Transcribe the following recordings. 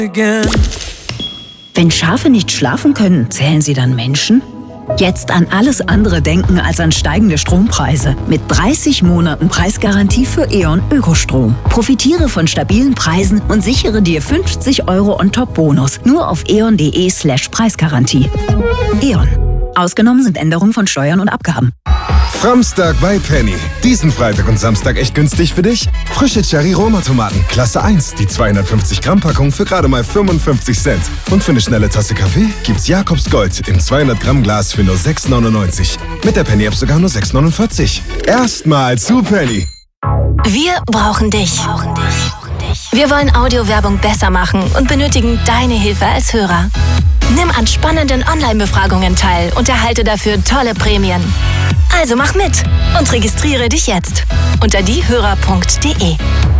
Wenn Schafe nicht schlafen können, zählen sie dann Menschen? Jetzt an alles andere denken als an steigende Strompreise. Mit 30 Monaten Preisgarantie für E.ON Ökostrom. Profitiere von stabilen Preisen und sichere dir 50 € on-top-Bonus. Nur auf eon.de/Preisgarantie. E.ON. Ausgenommen sind Änderungen von Steuern und Abgaben. Framstag bei Penny. Diesen Freitag und Samstag echt günstig für dich? Frische Cherry-Roma-Tomaten, Klasse 1, die 250-Gramm-Packung für gerade mal 55 Cent. Und für eine schnelle Tasse Kaffee gibt's Jakobs Gold im 200-Gramm-Glas für nur 6,99. Mit der Penny-App sogar nur 6,49. Erstmal zu Penny. Wir brauchen dich. Wir wollen Audiowerbung besser machen und benötigen deine Hilfe als Hörer. Nimm an spannenden Online-Befragungen teil und erhalte dafür tolle Prämien. Also mach mit und registriere dich jetzt unter diehörer.de.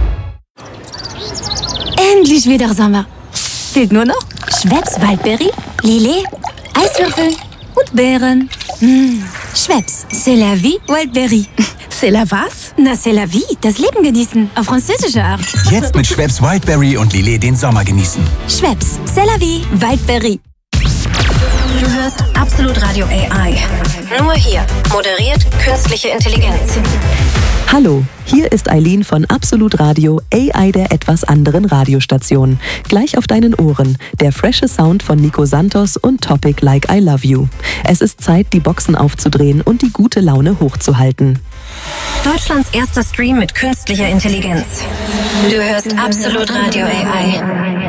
Endlich wieder Sommer. Fehlt nur noch Schweppes Waldbeere, Lillet, Eiswürfel und Beeren. Schweppes, c'est la vie, Waldbeere. C'est la was? Na, c'est la vie, das Leben genießen, auf französische Art. Jetzt mit Schweppes Wildberry und Lillet den Sommer genießen. Schweppes, c'est la vie, Waldbeere. Du hörst Absolut Radio AI. Nur hier. Moderiert künstliche Intelligenz. Hallo, hier ist Eileen von Absolut Radio, AI der etwas anderen Radiostation. Gleich auf deinen Ohren, der frische Sound von Nico Santos und Topic Like I Love You. Es ist Zeit, die Boxen aufzudrehen und die gute Laune hochzuhalten. Deutschlands erster Stream mit künstlicher Intelligenz. Du hörst Absolut Radio AI.